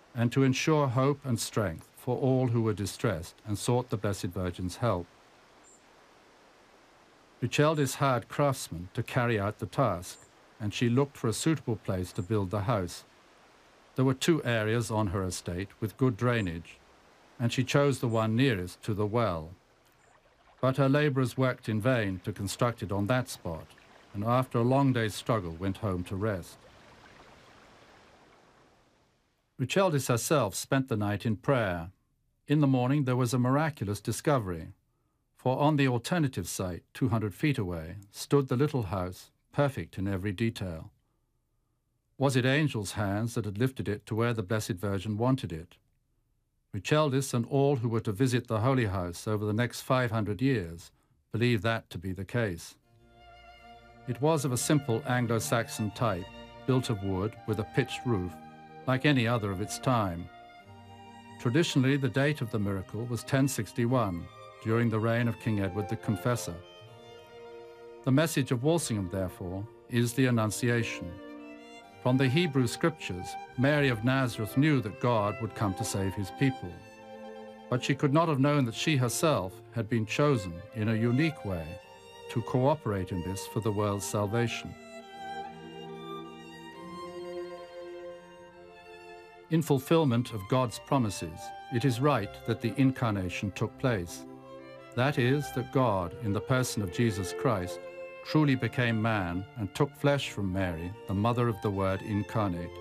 and to ensure hope and strength for all who were distressed and sought the Blessed Virgin's help. Richildis hired craftsmen to carry out the task, and she looked for a suitable place to build the house. There were 2 areas on her estate with good drainage, and she chose the one nearest to the well. But her labourers worked in vain to construct it on that spot, and after a long day's struggle went home to rest. Richildis herself spent the night in prayer. In the morning there was a miraculous discovery, for on the alternative site, 200 feet away, stood the little house, perfect in every detail. Was it angels' hands that had lifted it to where the Blessed Virgin wanted it? Richildis and all who were to visit the Holy House over the next 500 years believed that to be the case. It was of a simple Anglo-Saxon type, built of wood with a pitched roof, like any other of its time. Traditionally, the date of the miracle was 1061, during the reign of King Edward the Confessor. The message of Walsingham, therefore, is the Annunciation. From the Hebrew Scriptures, Mary of Nazareth knew that God would come to save his people. But she could not have known that she herself had been chosen in a unique way to cooperate in this for the world's salvation. In fulfillment of God's promises, it is right that the Incarnation took place. That is, that God, in the person of Jesus Christ, truly became man and took flesh from Mary, the mother of the Word incarnate.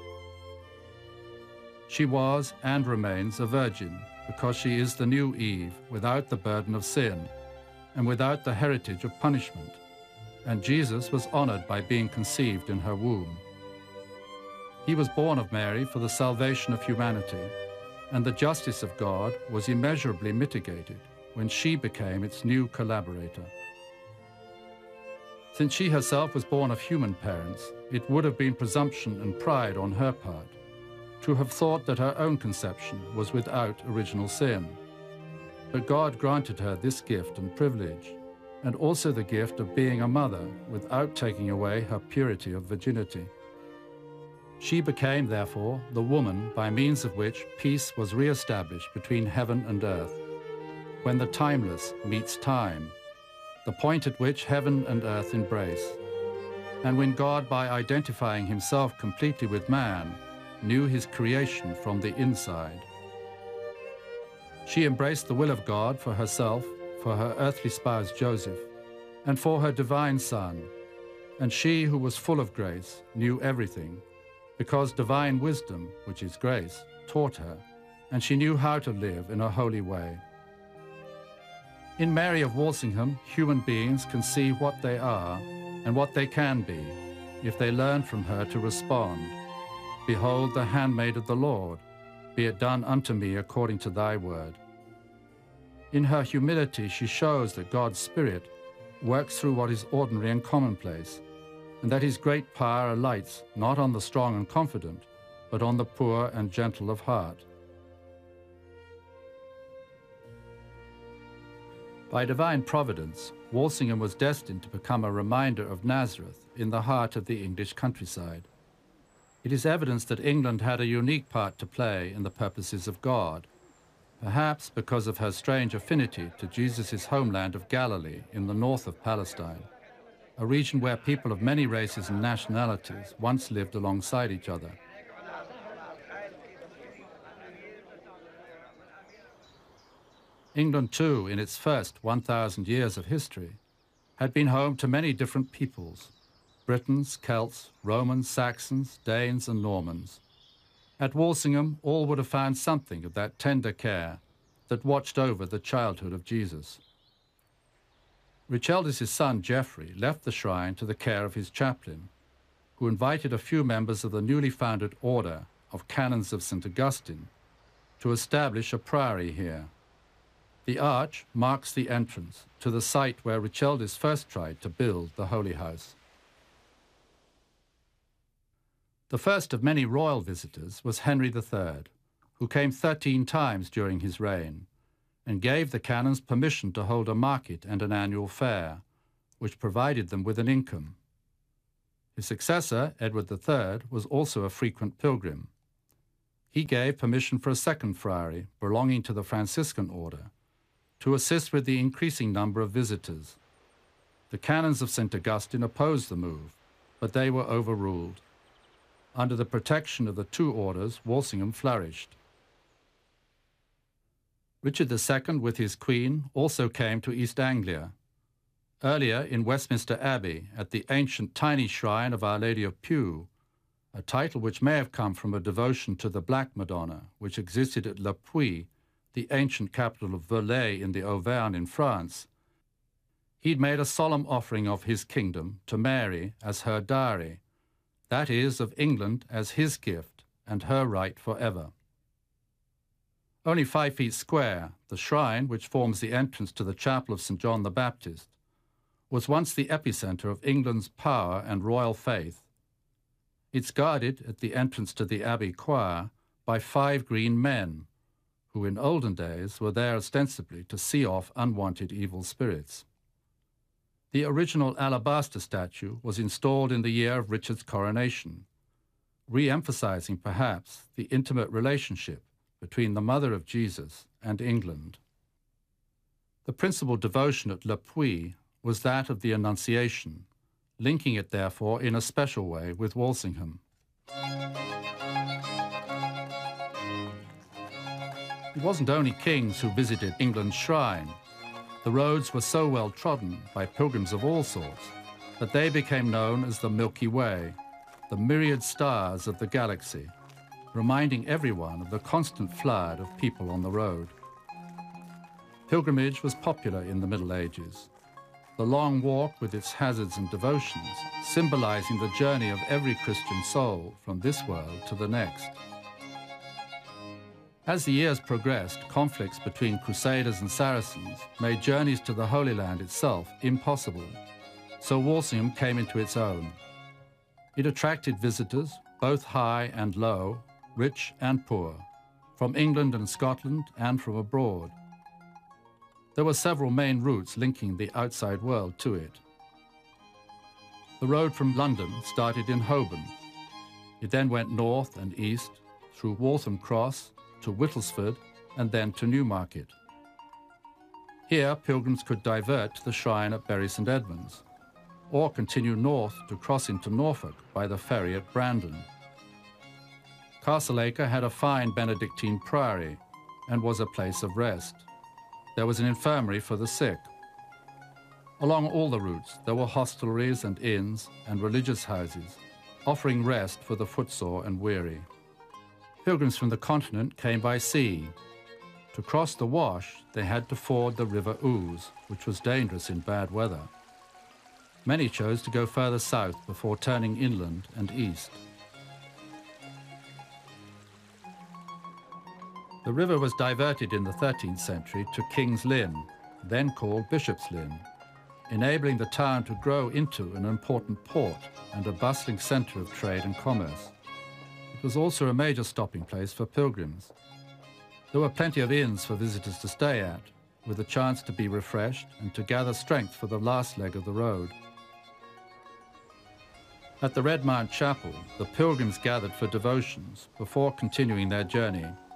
She was and remains a virgin because she is the new Eve without the burden of sin and without the heritage of punishment, and Jesus was honored by being conceived in her womb. He was born of Mary for the salvation of humanity, and the justice of God was immeasurably mitigated when she became its new collaborator. Since she herself was born of human parents, it would have been presumption and pride on her part to have thought that her own conception was without original sin. But God granted her this gift and privilege, and also the gift of being a mother without taking away her purity of virginity. She became, therefore, the woman by means of which peace was re-established between heaven and earth, when the timeless meets time, the point at which heaven and earth embrace, and when God, by identifying himself completely with man, knew his creation from the inside. She embraced the will of God for herself, for her earthly spouse Joseph, and for her divine Son, and she who was full of grace knew everything, because divine wisdom, which is grace, taught her, and she knew how to live in a holy way. In Mary of Walsingham, human beings can see what they are and what they can be if they learn from her to respond. Behold the handmaid of the Lord, be it done unto me according to thy word. In her humility, she shows that God's Spirit works through what is ordinary and commonplace, and that his great power alights not on the strong and confident, but on the poor and gentle of heart. By divine providence, Walsingham was destined to become a reminder of Nazareth in the heart of the English countryside. It is evidence that England had a unique part to play in the purposes of God, perhaps because of her strange affinity to Jesus' homeland of Galilee in the north of Palestine, a region where people of many races and nationalities once lived alongside each other. England, too, in its first 1,000 years of history, had been home to many different peoples: Britons, Celts, Romans, Saxons, Danes, and Normans. At Walsingham, all would have found something of that tender care that watched over the childhood of Jesus. Richildis' son, Geoffrey, left the shrine to the care of his chaplain, who invited a few members of the newly founded Order of Canons of St. Augustine to establish a priory here. The arch marks the entrance to the site where Richildis first tried to build the Holy House. The first of many royal visitors was Henry III, who came 13 times during his reign, and gave the canons permission to hold a market and an annual fair, which provided them with an income. His successor, Edward III, was also a frequent pilgrim. he gave permission for a second friary belonging to the Franciscan order to assist with the increasing number of visitors. The canons of St. Augustine opposed the move, but they were overruled. Under the protection of the two orders, Walsingham flourished. Richard II, with his queen, also came to East Anglia. Earlier, in Westminster Abbey, at the ancient tiny shrine of Our Lady of Pew, a title which may have come from a devotion to the Black Madonna, which existed at Le Puy, the ancient capital of Velay in the Auvergne in France, he'd made a solemn offering of his kingdom to Mary as her dowry, that is, of England as his gift and her right forever. Only 5 feet square, the shrine, which forms the entrance to the chapel of St. John the Baptist, was once the epicenter of England's power and royal faith. It's guarded at the entrance to the Abbey choir by 5 green men, who in olden days were there ostensibly to see off unwanted evil spirits. The original alabaster statue was installed in the year of Richard's coronation, re-emphasizing perhaps the intimate relationship between the Mother of Jesus and England. The principal devotion at Le Puy was that of the Annunciation, linking it therefore in a special way with Walsingham. It wasn't only kings who visited England's shrine. The roads were so well trodden by pilgrims of all sorts that they became known as the Milky Way, the myriad stars of the galaxy, reminding everyone of the constant flood of people on the road. Pilgrimage was popular in the Middle Ages. The long walk with its hazards and devotions, symbolizing the journey of every Christian soul from this world to the next. As the years progressed, conflicts between Crusaders and Saracens made journeys to the Holy Land itself impossible, so Walsingham came into its own. It attracted visitors, both high and low, rich and poor, from England and Scotland and from abroad. There were several main routes linking the outside world to it. The road from London started in Holborn. It then went north and east through Waltham Cross to Whittlesford and then to Newmarket. Here, pilgrims could divert to the shrine at Bury St. Edmunds, or continue north to cross into Norfolk by the ferry at Brandon. Castleacre had a fine Benedictine priory and was a place of rest. There was an infirmary for the sick. Along all the routes, there were hostelries and inns and religious houses, offering rest for the footsore and weary. Pilgrims from the continent came by sea. To cross the Wash, they had to ford the River Ouse, which was dangerous in bad weather. Many chose to go further south before turning inland and east. The river was diverted in the 13th century to King's Lynn, then called Bishop's Lynn, enabling the town to grow into an important port and a bustling centre of trade and commerce. It was also a major stopping place for pilgrims. There were plenty of inns for visitors to stay at, with a chance to be refreshed and to gather strength for the last leg of the road. At the Redmount Chapel, the pilgrims gathered for devotions before continuing their journey